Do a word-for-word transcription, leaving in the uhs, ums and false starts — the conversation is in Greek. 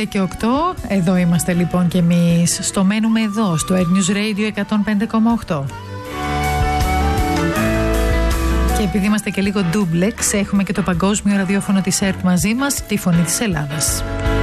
και οκτώ. Εδώ είμαστε λοιπόν κι εμείς. Στο μένουμε εδώ, στο Air News Radio εκατόν πέντε κόμμα οκτώ. Και επειδή είμαστε και λίγο duplex, έχουμε και το παγκόσμιο ραδιόφωνο της ΕΡΤ μαζί μας, τη Φωνή της Ελλάδας.